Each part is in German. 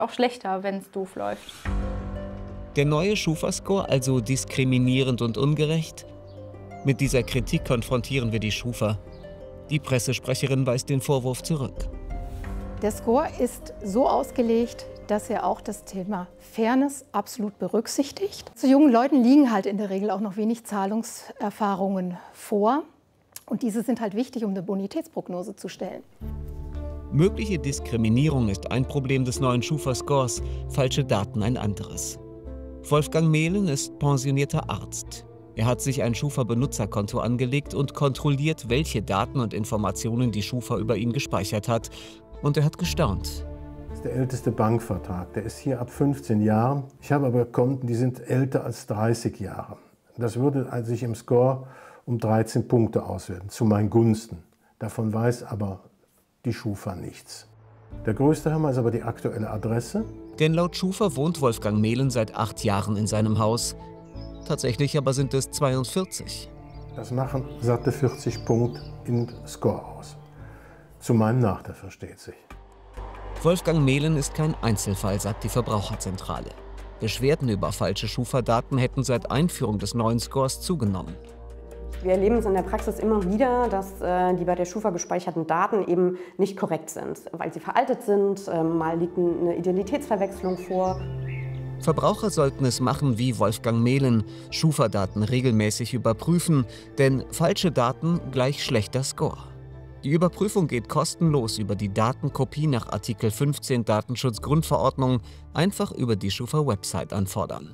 auch schlechter, wenn es doof läuft. Der neue Schufa-Score also diskriminierend und ungerecht? Mit dieser Kritik konfrontieren wir die Schufa. Die Pressesprecherin weist den Vorwurf zurück. Der Score ist so ausgelegt, dass er auch das Thema Fairness absolut berücksichtigt. Zu jungen Leuten liegen halt in der Regel auch noch wenig Zahlungserfahrungen vor. Und diese sind halt wichtig, um eine Bonitätsprognose zu stellen. Mögliche Diskriminierung ist ein Problem des neuen Schufa-Scores, falsche Daten ein anderes. Wolfgang Mehlen ist pensionierter Arzt. Er hat sich ein Schufa-Benutzerkonto angelegt und kontrolliert, welche Daten und Informationen die Schufa über ihn gespeichert hat. Und er hat gestaunt. Das ist der älteste Bankvertrag. Der ist hier ab 15 Jahren. Ich habe aber Konten, die sind älter als 30 Jahre. Das würde also sich im Score um 13 Punkte auswerten, zu meinen Gunsten. Davon weiß aber die Schufa nichts. Der größte Hammer ist aber die aktuelle Adresse. Denn laut Schufa wohnt Wolfgang Mehlen seit 8 Jahren in seinem Haus. Tatsächlich aber sind es 42. Das machen satte 40 Punkte im Score aus. Zu meinem Nachteil, versteht sich. Wolfgang Mehlen ist kein Einzelfall, sagt die Verbraucherzentrale. Beschwerden über falsche Schufa-Daten hätten seit Einführung des neuen Scores zugenommen. Wir erleben es in der Praxis immer wieder, dass die bei der Schufa gespeicherten Daten eben nicht korrekt sind, weil sie veraltet sind, mal liegt eine Identitätsverwechslung vor. Verbraucher sollten es machen wie Wolfgang Mehlen, Schufa-Daten regelmäßig überprüfen, denn falsche Daten gleich schlechter Score. Die Überprüfung geht kostenlos über die Datenkopie nach Artikel 15 Datenschutzgrundverordnung, einfach über die Schufa-Website anfordern.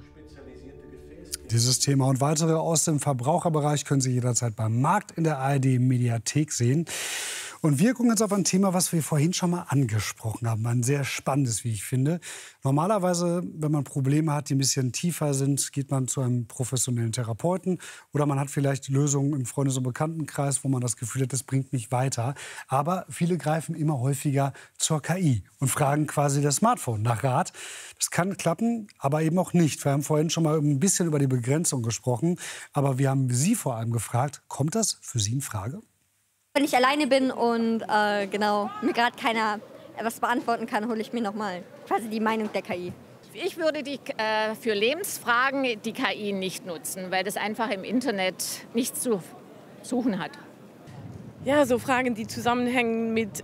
Dieses Thema und weitere aus dem Verbraucherbereich können Sie jederzeit beim Markt in der ARD-Mediathek sehen. Und wir gucken jetzt auf ein Thema, was wir vorhin schon mal angesprochen haben. Ein sehr spannendes, wie ich finde. Normalerweise, wenn man Probleme hat, die ein bisschen tiefer sind, geht man zu einem professionellen Therapeuten. Oder man hat vielleicht Lösungen im Freundes- und Bekanntenkreis, wo man das Gefühl hat, das bringt mich weiter. Aber viele greifen immer häufiger zur KI und fragen quasi das Smartphone nach Rat. Das kann klappen, aber eben auch nicht. Wir haben vorhin schon mal ein bisschen über die Begrenzung gesprochen. Aber wir haben Sie vor allem gefragt, kommt das für Sie in Frage? Wenn ich alleine bin und genau, mir gerade keiner etwas beantworten kann, hole ich mir nochmal quasi die Meinung der KI. Ich würde für Lebensfragen die KI nicht nutzen, weil das einfach im Internet nichts zu suchen hat. Ja, so Fragen, die zusammenhängen mit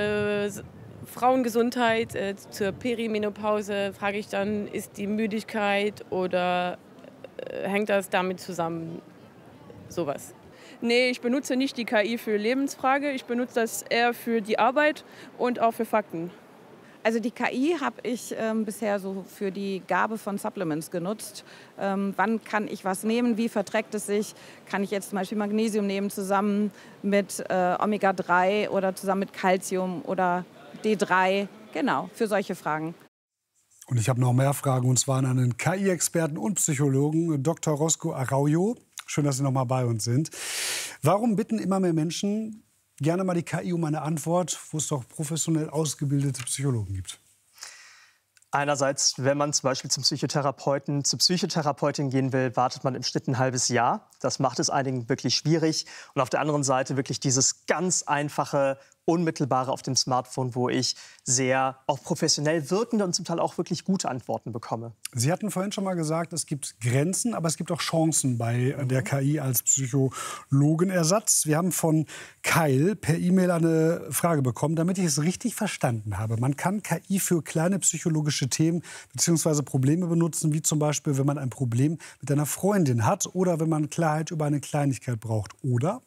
Frauengesundheit, zur Perimenopause, frage ich dann, ist die Müdigkeit oder hängt das damit zusammen, sowas. Nee, ich benutze nicht die KI für Lebensfrage. Ich benutze das eher für die Arbeit und auch für Fakten. Also die KI habe ich bisher so für die Gabe von Supplements genutzt. Wann kann ich was nehmen? Wie verträgt es sich? Kann ich jetzt zum Beispiel Magnesium nehmen zusammen mit Omega-3 oder zusammen mit Calcium oder D3? Genau, für solche Fragen. Und ich habe noch mehr Fragen, und zwar an einen KI-Experten und Psychologen, Dr. Roscoe Araujo. Schön, dass Sie noch mal bei uns sind. Warum bitten immer mehr Menschen gerne mal die KI um eine Antwort, wo es doch professionell ausgebildete Psychologen gibt? Einerseits, wenn man zum Beispiel zum Psychotherapeuten, zur Psychotherapeutin gehen will, wartet man im Schnitt ein halbes Jahr. Das macht es einigen wirklich schwierig. Und auf der anderen Seite wirklich dieses ganz einfache, unmittelbare auf dem Smartphone, wo ich sehr auch professionell wirkende und zum Teil auch wirklich gute Antworten bekomme. Sie hatten vorhin schon mal gesagt, es gibt Grenzen, aber es gibt auch Chancen bei der KI als Psychologenersatz. Wir haben von Kyle per E-Mail eine Frage bekommen, damit ich es richtig verstanden habe. Man kann KI für kleine psychologische Themen bzw. Probleme benutzen, wie zum Beispiel, wenn man ein Problem mit einer Freundin hat oder wenn man Klarheit über eine Kleinigkeit braucht, oder?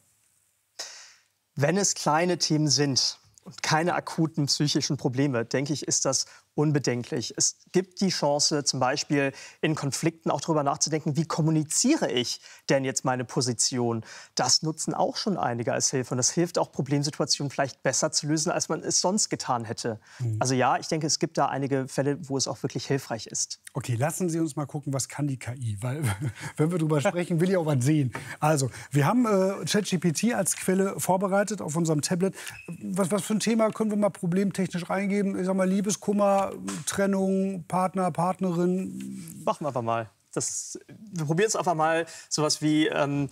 Wenn es kleine Themen sind und keine akuten psychischen Probleme, denke ich, ist das unbedenklich. Es gibt die Chance, zum Beispiel in Konflikten auch darüber nachzudenken, wie kommuniziere ich denn jetzt meine Position? Das nutzen auch schon einige als Hilfe. Und das hilft auch, Problemsituationen vielleicht besser zu lösen, als man es sonst getan hätte. Also ja, ich denke, es gibt da einige Fälle, wo es auch wirklich hilfreich ist. Okay, lassen Sie uns mal gucken, was kann die KI? Weil, wenn wir darüber sprechen, will ich auch was sehen. Also, wir haben ChatGPT als Quelle vorbereitet auf unserem Tablet. Was für ein Thema können wir mal problemtechnisch reingeben? Ich sag mal, Liebeskummer, Trennung, Partner, Partnerin. Machen wir einfach mal. Wir probieren es einfach mal. Sowas wie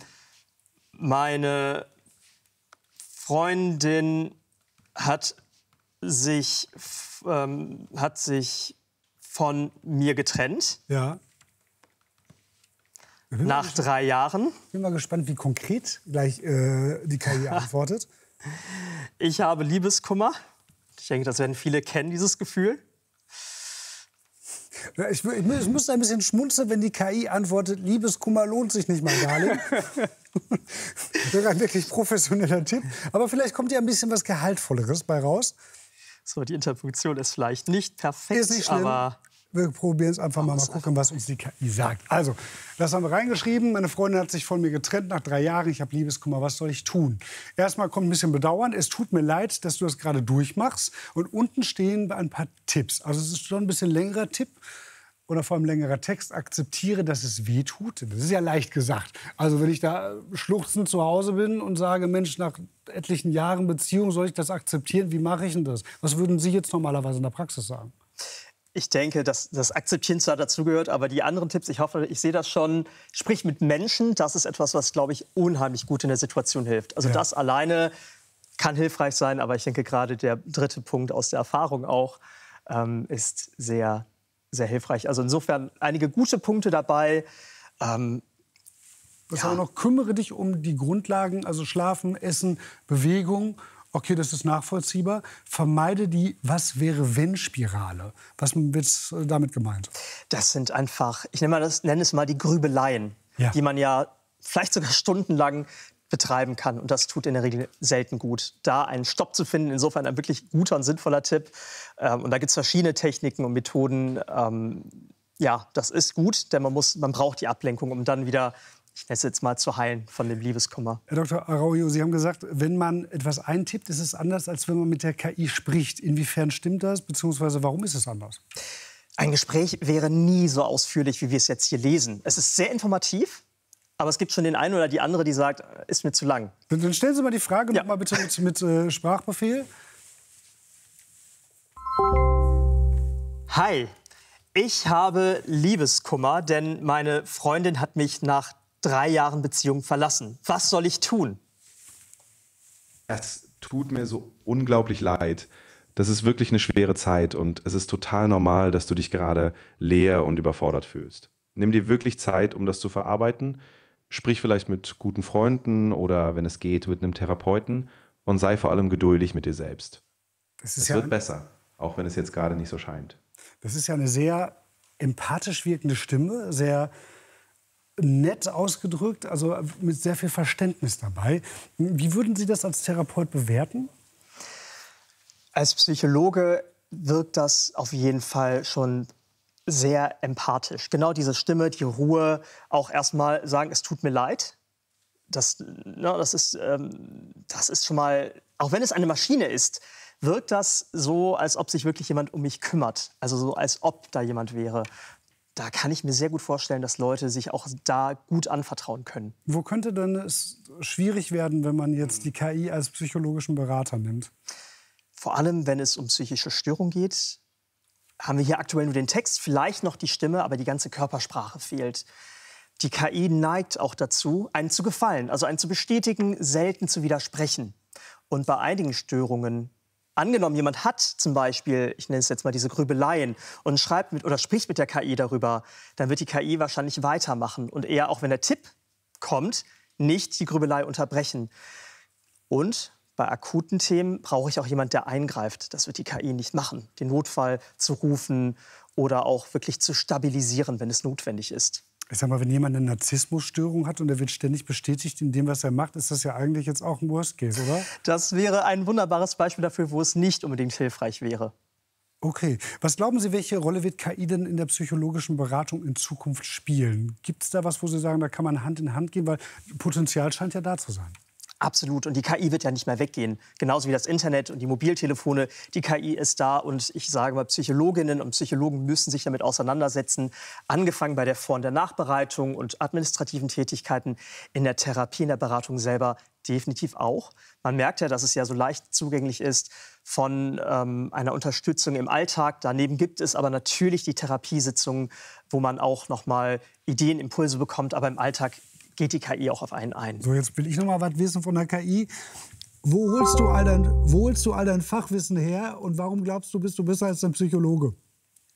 meine Freundin hat sich von mir getrennt. Ja. Nach 3 Jahren. Ich bin mal gespannt, wie konkret gleich die KI antwortet. Ich habe Liebeskummer. Ich denke, das werden viele kennen, dieses Gefühl. Ich muss ein bisschen schmunzeln, wenn die KI antwortet, Liebeskummer lohnt sich nicht, mein Darling. Das wäre ein wirklich professioneller Tipp. Aber vielleicht kommt ja ein bisschen was Gehaltvolleres bei raus. So, die Interpunktion ist vielleicht nicht perfekt, ist nicht schlimm. aber wir probieren es einfach mal gucken, was uns die KI sagt. Also, das haben wir reingeschrieben. Meine Freundin hat sich von mir getrennt nach 3 Jahren. Ich habe Liebeskummer. Was soll ich tun? Erstmal kommt ein bisschen Bedauern. Es tut mir leid, dass du das gerade durchmachst. Und unten stehen ein paar Tipps. Also, es ist schon ein bisschen längerer Tipp. Oder vor allem längerer Text. Akzeptiere, dass es weh tut. Das ist ja leicht gesagt. Also, wenn ich da schluchzend zu Hause bin und sage, Mensch, nach etlichen Jahren Beziehung soll ich das akzeptieren? Wie mache ich denn das? Was würden Sie jetzt normalerweise in der Praxis sagen? ich denke, dass das Akzeptieren zwar dazugehört, aber die anderen Tipps, ich hoffe, ich sehe das schon, sprich mit Menschen, das ist etwas, was, glaube ich, unheimlich gut in der Situation hilft. Also das alleine kann hilfreich sein, aber ich denke, gerade der dritte Punkt aus der Erfahrung auch ist sehr, sehr hilfreich. Also insofern einige gute Punkte dabei. Was auch noch, kümmere dich um die Grundlagen, also Schlafen, Essen, Bewegung. Okay, das ist nachvollziehbar. Vermeide die Was-wäre-wenn-Spirale. Was wird damit gemeint? Das sind einfach, ich nenne es mal die Grübeleien, die man ja vielleicht sogar stundenlang betreiben kann. Und das tut in der Regel selten gut. Da einen Stopp zu finden, insofern ein wirklich guter und sinnvoller Tipp. Und da gibt es verschiedene Techniken und Methoden. Ja, das ist gut, denn man braucht die Ablenkung, um dann wieder, ich nenne es jetzt mal, zu heilen von dem Liebeskummer. Herr Dr. Araujo, Sie haben gesagt, wenn man etwas eintippt, ist es anders, als wenn man mit der KI spricht. Inwiefern stimmt das, beziehungsweise warum ist es anders? Ein Gespräch wäre nie so ausführlich, wie wir es jetzt hier lesen. Es ist sehr informativ, aber es gibt schon den einen oder die andere, die sagt, ist mir zu lang. Dann stellen Sie mal die Frage noch mal bitte mit Sprachbefehl. Hi, ich habe Liebeskummer, denn meine Freundin hat mich nach 3 Jahren Beziehung verlassen. Was soll ich tun? Es tut mir so unglaublich leid. Das ist wirklich eine schwere Zeit und es ist total normal, dass du dich gerade leer und überfordert fühlst. Nimm dir wirklich Zeit, um das zu verarbeiten. Sprich vielleicht mit guten Freunden oder, wenn es geht, mit einem Therapeuten und sei vor allem geduldig mit dir selbst. Es wird besser, auch wenn es jetzt gerade nicht so scheint. Das ist ja eine sehr empathisch wirkende Stimme, sehr nett ausgedrückt, also mit sehr viel Verständnis dabei. Wie würden Sie das als Therapeut bewerten? Als Psychologe wirkt das auf jeden Fall schon sehr empathisch. Genau diese Stimme, die Ruhe, auch erstmal sagen, es tut mir leid. Das ist schon mal, auch wenn es eine Maschine ist, wirkt das so, als ob sich wirklich jemand um mich kümmert. Also so, als ob da jemand wäre. Da kann ich mir sehr gut vorstellen, dass Leute sich auch da gut anvertrauen können. Wo könnte denn es schwierig werden, wenn man jetzt die KI als psychologischen Berater nimmt? Vor allem, wenn es um psychische Störungen geht, haben wir hier aktuell nur den Text, vielleicht noch die Stimme, aber die ganze Körpersprache fehlt. Die KI neigt auch dazu, einen zu gefallen, also einen zu bestätigen, selten zu widersprechen. Und bei einigen Störungen, angenommen, jemand hat zum Beispiel, ich nenne es jetzt mal diese Grübeleien, und schreibt mit oder spricht mit der KI darüber, dann wird die KI wahrscheinlich weitermachen und eher, auch wenn der Tipp kommt, nicht die Grübelei unterbrechen. Und bei akuten Themen brauche ich auch jemanden, der eingreift. Das wird die KI nicht machen. Den Notfall zu rufen oder auch wirklich zu stabilisieren, wenn es notwendig ist. Ich sag mal, wenn jemand eine Narzissmusstörung hat und er wird ständig bestätigt in dem, was er macht, ist das ja eigentlich jetzt auch ein Worst Case, oder? Das wäre ein wunderbares Beispiel dafür, wo es nicht unbedingt hilfreich wäre. Okay. Was glauben Sie, welche Rolle wird KI denn in der psychologischen Beratung in Zukunft spielen? Gibt es da was, wo Sie sagen, da kann man Hand in Hand gehen? Weil Potenzial scheint ja da zu sein. Absolut. Und die KI wird ja nicht mehr weggehen. Genauso wie das Internet und die Mobiltelefone. Die KI ist da. Und ich sage mal, Psychologinnen und Psychologen müssen sich damit auseinandersetzen. Angefangen bei der Vor- und der Nachbereitung und administrativen Tätigkeiten, in der Therapie, in der Beratung selber definitiv auch. Man merkt ja, dass es ja so leicht zugänglich ist von einer Unterstützung im Alltag. Daneben gibt es aber natürlich die Therapiesitzungen, wo man auch noch mal Ideen, Impulse bekommt. Aber im Alltag geht die KI auch auf einen ein. So, jetzt will ich noch mal was wissen von der KI. Wo holst du all dein Fachwissen her und warum glaubst du, bist du besser als ein Psychologe?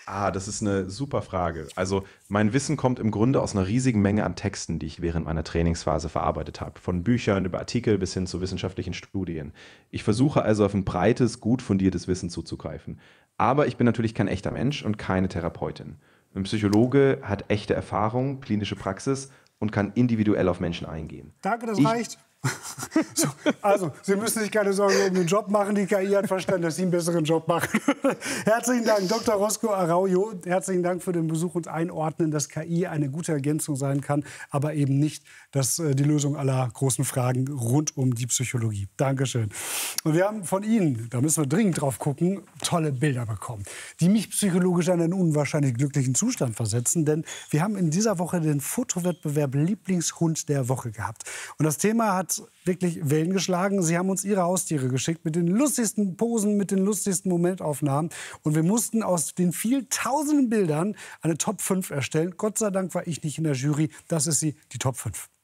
Das ist eine super Frage. Also mein Wissen kommt im Grunde aus einer riesigen Menge an Texten, die ich während meiner Trainingsphase verarbeitet habe. Von Büchern über Artikel bis hin zu wissenschaftlichen Studien. Ich versuche also auf ein breites, gut fundiertes Wissen zuzugreifen. Aber ich bin natürlich kein echter Mensch und keine Therapeutin. Ein Psychologe hat echte Erfahrung, klinische Praxis und kann individuell auf Menschen eingehen. Danke, das reicht. So, also, Sie müssen sich keine Sorgen um den Job machen. Die KI hat verstanden, dass Sie einen besseren Job machen. Herzlichen Dank, Dr. Roscoe Araujo. Herzlichen Dank für den Besuch und Einordnen, dass KI eine gute Ergänzung sein kann, aber eben nicht die Lösung aller großen Fragen rund um die Psychologie. Dankeschön. Und wir haben von Ihnen, da müssen wir dringend drauf gucken, tolle Bilder bekommen, die mich psychologisch in einen unwahrscheinlich glücklichen Zustand versetzen. Denn wir haben in dieser Woche den Fotowettbewerb Lieblingshund der Woche gehabt. Und das Thema hat wirklich Wellen geschlagen. Sie haben uns Ihre Haustiere geschickt mit den lustigsten Posen, mit den lustigsten Momentaufnahmen. Und wir mussten aus den vielen tausenden Bildern eine Top 5 erstellen. Gott sei Dank war ich nicht in der Jury. Das ist sie, die Top 5.